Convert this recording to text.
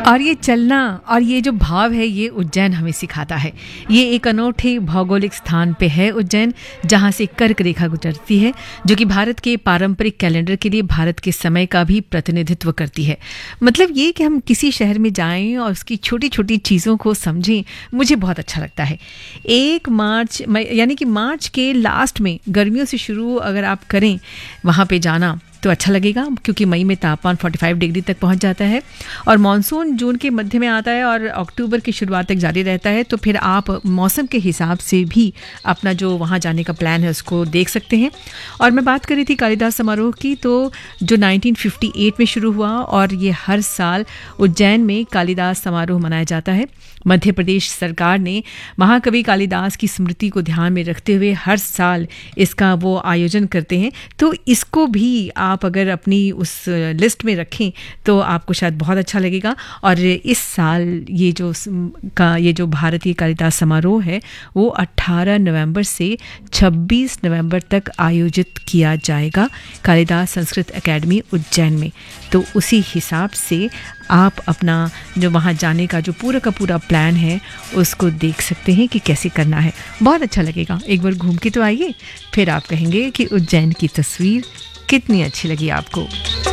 और ये चलना और ये जो भाव है ये उज्जैन हमें सिखाता है। ये एक अनोखे भौगोलिक स्थान पे है उज्जैन, जहाँ से कर्क रेखा गुजरती है, जो कि भारत के पारंपरिक कैलेंडर के लिए भारत के समय का भी प्रतिनिधित्व करती है। मतलब ये कि हम किसी शहर में जाएं और उसकी छोटी छोटी चीज़ों को समझें, मुझे बहुत अच्छा लगता है। 1 मार्च यानी कि मार्च के लास्ट में गर्मियों से शुरू अगर आप करें वहाँ पे जाना तो अच्छा लगेगा, क्योंकि मई में तापमान 45 डिग्री तक पहुंच जाता है और मानसून जून के मध्य में आता है और अक्टूबर की शुरुआत तक जारी रहता है। तो फिर आप मौसम के हिसाब से भी अपना जो वहां जाने का प्लान है उसको देख सकते हैं। और मैं बात कर रही थी कालिदास समारोह की, तो जो 1958 में शुरू हुआ और ये हर साल उज्जैन में कालिदास समारोह मनाया जाता है। मध्य प्रदेश सरकार ने महाकवि कालिदास की स्मृति को ध्यान में रखते हुए हर साल इसका वो आयोजन करते हैं। तो इसको भी आप अगर अपनी उस लिस्ट में रखें तो आपको शायद बहुत अच्छा लगेगा। और इस साल ये जो भारतीय कालिदास समारोह है वो 18 नवंबर से 26 नवंबर तक आयोजित किया जाएगा कालिदास संस्कृत एकेडमी उज्जैन में। तो उसी हिसाब से आप अपना जो वहाँ जाने का जो पूरा का पूरा प्लान है उसको देख सकते हैं कि कैसे करना है। बहुत अच्छा लगेगा, एक बार घूम के तो आइए, फिर आप कहेंगे कि उज्जैन की तस्वीर कितनी अच्छी लगी आपको।